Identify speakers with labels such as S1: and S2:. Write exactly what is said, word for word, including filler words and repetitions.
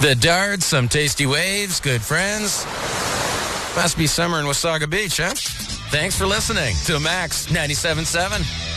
S1: The Darts, some tasty waves, good friends. Must be summer in Wasaga Beach, huh? Thanks for listening to Max ninety-seven point seven.